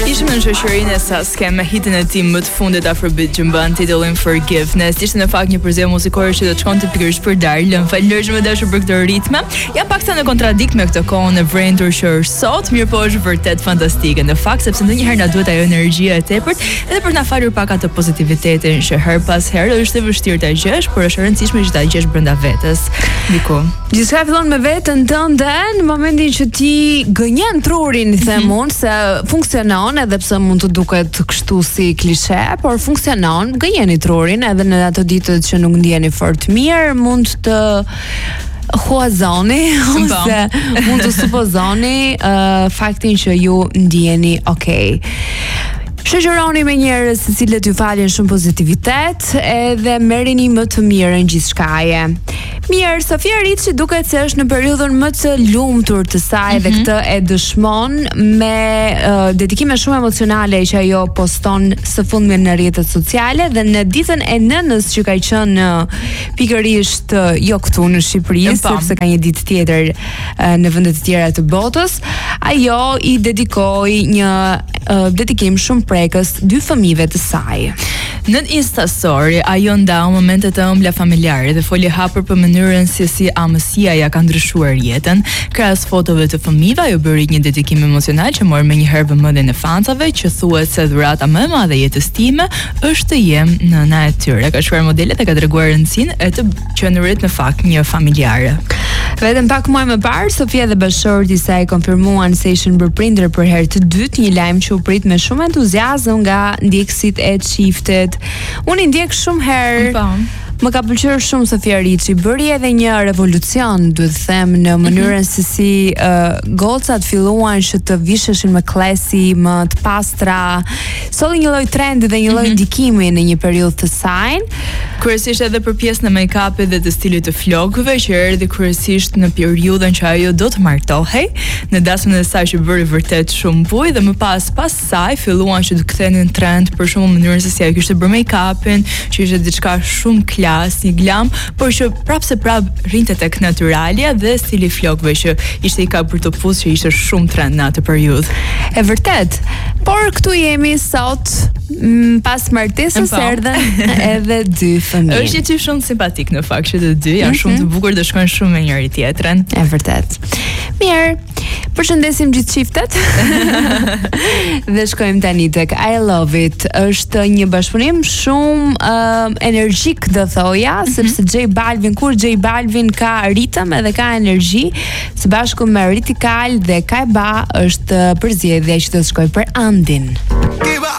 Ishim në shoqërinë e Sasuke me hitin e tij më të fundit Afrobeat që mban titullin Forgiveness. Ishte në fakt një përzierje muzikore që do të shkonte pikërisht për Darlën. Falënderim më dashur për këtë ritme. Ja paksa në kontradikt me këtë kohën e vrentur që është sot, mirë po është vërtet fantastike. Në fakt sepse ndonjëherë na duhet ajo energjia e tepërt edhe për na falur pak atë pozitivitetin që her pas herë është e vështirë ta gjesh, por është e rëndësishme që ta gjesh brenda vetes. Diku. Gjithçka fillon me veten tënde në momentin që ti gënjen trurin, them unë, se funksionon edhe pse mund të duket kështu si klishe, por funksionon. Gënjeni trurin edhe në ato ditët që nuk ndjeni fort mirë, mund të huazoni ose mund të supozoni faktin që ju ndjeni okay. Shoqëroni me njerëz të cilët ju falin shumë pozitivitet edhe merrini më të mirën gjithçkaje. Mirë, Sofia Ricci duket se është në periudhën më të lumtur të saj dhe këtë e dëshmon me dedikime shumë emocionale që ajo poston së fundmi në rrjetet sociale dhe në ditën e nënës që ka qenë pikërisht jo këtu në Shqipëri, sepse ka një ditë tjetër në vende të tjera të botës, ajo i dedikoi një dedikim shumë prekës dy fëmijëve të saj. Në Insta Story ajo ndau momente të ëmbla familjare dhe foli hapur për mënyrën se si amësia ja ka ndryshuar jetën. Krahas fotove të fëmijëve, ajo bëri një dedikim emocional që mori menjëherë vëmendjen e fansave, që thuhet se dhurata më e madhe e jetës time është të jem nëna e tyre. Ka shkruar modelet e ka treguar rëndësinë e të qenurit në fakt një familjare. Vetëm pak muaj më parë, Sofia dhe bashkëshorti i saj konfirmuan se ishin bërprindër për herë të dytë, një lajm që u prit me shumë entuziazëm nga ndjekësit e çiftit. Unë i ndjek shumë herë. Më ka pëlqyer shumë Sofia Ricci, bëri edhe një revolucion, duhet të them, në mënyrën se si gocat filluan që të visheshin më klasi, më të pastra, solli një lloj trendi dhe një lloj ndikimi në një periudhë të saj. Kryesisht edhe për pjesën e make-upit dhe të stilit të flokëve që erdhi kryesisht në periudhën që ajo do të martohej, në dasmën e saj që bëri vërtet shumë bujë dhe më pas saj filluan që të kthenin trend për shumë mënyrën se si ajo kishte bërë make-upin, që ishte diçka shumë një glam, por që prap rinte tek natyralja dhe stili flokëve që ishte i kapur të pusë, që ishte shumë trend në atë periudhë. E vërtet, por këtu jemi sot pas martesës erdhen edhe dy fëmijë. Është një çift shumë simpatik në fakt që të dy janë shumë të bukur dhe shkojnë shumë me njëri tjetrën. E vërtet. Mirë, përshëndesim gjithë çiftet. Dhe shkojmë tani tek I Love It. Është një bashkëpunim shumë energjik, do thoja, sepse J Balvin ka ritëm edhe ka energji, së bashku me Ritikal dhe Kajba është përzgjedhja që do të shkojë për Andin.